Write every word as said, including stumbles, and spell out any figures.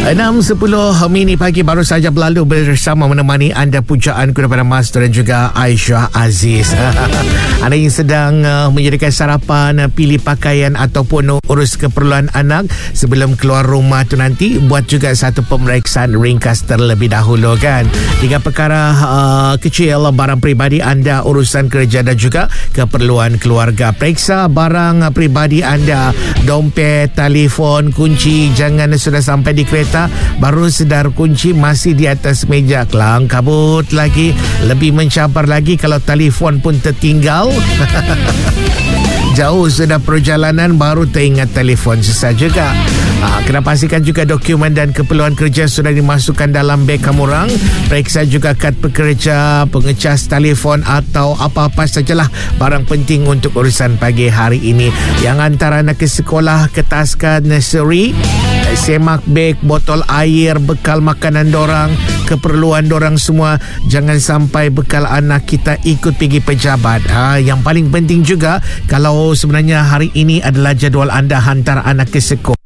enam sepuluh minit pagi baru saja berlalu bersama menemani anda pujaan kepada Master dan juga Aisyah Aziz. Anda yang sedang uh, menjadikan sarapan, uh, pilih pakaian ataupun urus keperluan anak sebelum keluar rumah tu nanti, buat juga satu pemeriksaan ringkas terlebih dahulu kan. Tiga perkara uh, kecil, barang peribadi anda, urusan kerja dan juga keperluan keluarga. Periksa barang uh, peribadi anda, dompet, telefon, kunci. Jangan sudah sampai di kereta baru sedar kunci masih di atas meja, kelang kabut lagi. Lebih mencabar lagi kalau telefon pun tertinggal. Jauh sudah perjalanan baru teringat telefon, susah juga. Ha, kena pastikan juga dokumen dan keperluan kerja sudah dimasukkan dalam beg kamu orang. Periksa juga kad pekerja, pengecas telefon atau apa-apa sajalah barang penting untuk urusan pagi hari ini. Yang antara anak ke sekolah, ke taska nursery, semak beg, botol air, bekal makanan dorang, keperluan dorang semua. Jangan sampai bekal anak kita ikut pergi pejabat. Ha, yang paling penting juga, kalau sebenarnya hari ini adalah jadual anda hantar anak ke sekolah,